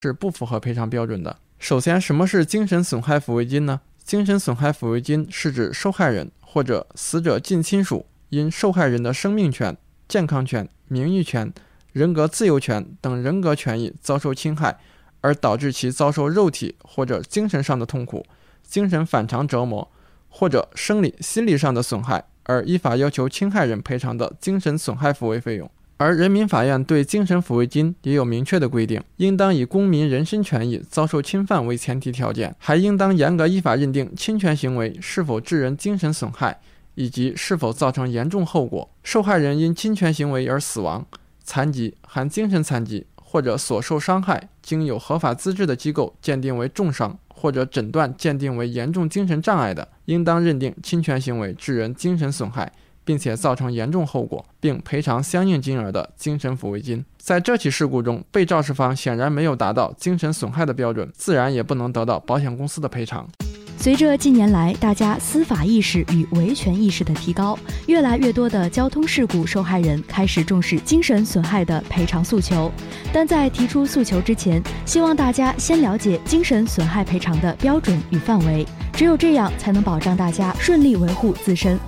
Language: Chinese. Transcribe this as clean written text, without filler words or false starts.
是不符合赔偿标准的。首先，什么是精神损害抚慰金呢？精神损害抚慰金是指受害人或者死者近亲属因受害人的生命权、健康权、名誉权、人格自由权等人格权益遭受侵害，而导致其遭受肉体或者精神上的痛苦、精神反常折磨或者生理、心理上的损害，而依法要求侵害人赔偿的精神损害抚慰费用。而人民法院对精神抚慰金也有明确的规定，应当以公民人身权益遭受侵犯为前提条件，还应当严格依法认定侵权行为是否致人精神损害，以及是否造成严重后果。受害人因侵权行为而死亡、残疾含精神残疾或者所受伤害，经有合法资质的机构鉴定为重伤，或者诊断鉴定为严重精神障碍的，应当认定侵权行为致人精神损害，并且造成严重后果，并赔偿相应金额的精神抚慰金。在这起事故中，被肇事方显然没有达到精神损害的标准，自然也不能得到保险公司的赔偿。 随着近年来大家司法意识与维权意识的提高，越来越多的交通事故受害人开始重视精神损害的赔偿诉求。但在提出诉求之前，希望大家先了解精神损害赔偿的标准与范围，只有这样才能保障大家顺利维护自身